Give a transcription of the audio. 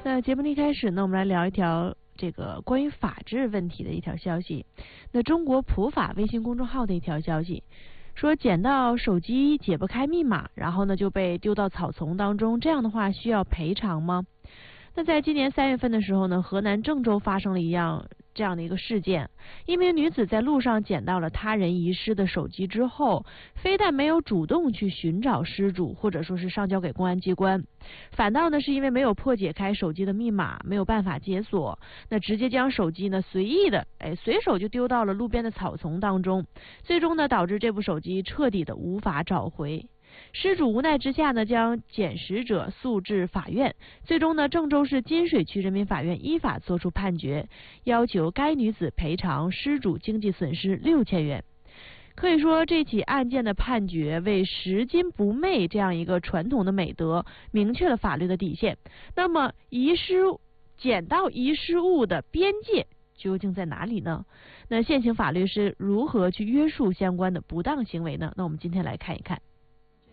那节目的一开始呢，我们来聊一条这个关于法治问题的一条消息。那中国普法微信公众号的一条消息说，捡到手机解不开密码，然后呢就被丢到草丛当中，这样的话需要赔偿吗？那在今年3月份的时候呢，河南郑州发生了这样的一个事件，一名女子在路上捡到了他人遗失的手机之后，非但没有主动去寻找失主，或者说是上交给公安机关，反倒呢是因为没有破解开手机的密码，没有办法解锁，那直接将手机呢随手就丢到了路边的草丛当中，最终呢导致这部手机彻底的无法找回。失主无奈之下呢，将捡拾者诉至法院，最终呢，郑州市金水区人民法院依法作出判决，要求该女子赔偿失主经济损失6000元。可以说，这起案件的判决为拾金不昧这样一个传统的美德明确了法律的底线。那么，捡到遗失物的边界究竟在哪里呢？那现行法律是如何去约束相关的不当行为呢？那我们今天来看一看。